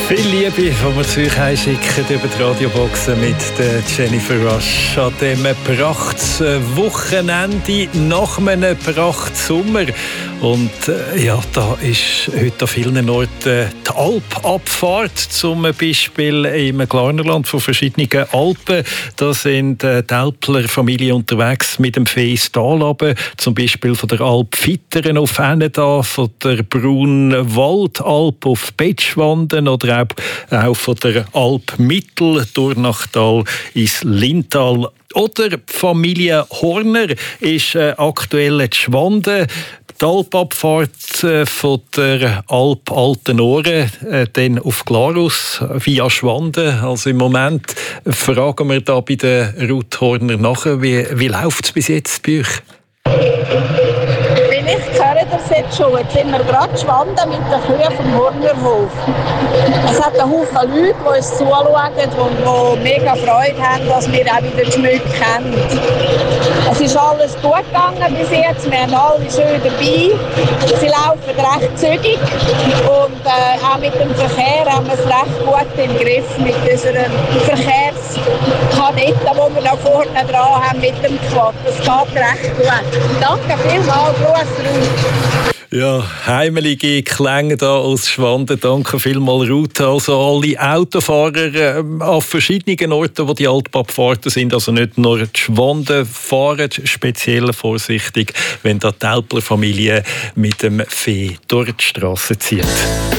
Viel Liebe, die wir zu euch einschicken über die Radioboxen mit der Jennifer Rush an diesem Prachtwochenende nach einem Prachtsommer. Und da ist heute an vielen Orten die Alpabfahrt, zum Beispiel im Glarnerland von verschiedenen Alpen. Da sind die Alpler Familien unterwegs mit dem Feestal runter, zum Beispiel von der Alp Vitteren auf Enneda, von der Brunwaldalp auf Betschwanden oder auch von der Alp Mittel durch Nachtal ins Lintal. Oder die Familie Horner ist aktuell in Schwanden. Die Alpabfahrt von der Alp Altenohren dann auf Glarus via Schwanden. Also im Moment fragen wir da bei der Ruth Horner nachher, wie läuft es bis jetzt bei euch? Vielleicht hören das jetzt schon. Jetzt sind wir gerade Schwanden mit den Kühen vom Hornerhof. Es hat einen Haufen Leute, die uns zuschauen und die mega Freude haben, dass wir auch wieder die Schmücke kennen. Es ist alles gut gegangen bis jetzt. Wir haben alle schön dabei. Sie laufen recht zügig. Und auch mit dem Verkehr haben wir es recht gut im Griff mit unseren Verkehrskadetten, die wir da vorne dran haben mit dem Quad. Das geht recht gut. Danke vielmals, Gruß. Ja, heimelige Klänge da aus Schwanden. Danke vielmals, Ruth. Also alle Autofahrer an verschiedenen Orten, wo die Alpabfahrten sind, also nicht nur die Schwanden fahren, speziell vorsichtig, wenn da die Alpler Familie mit dem Vieh durch die Strasse zieht.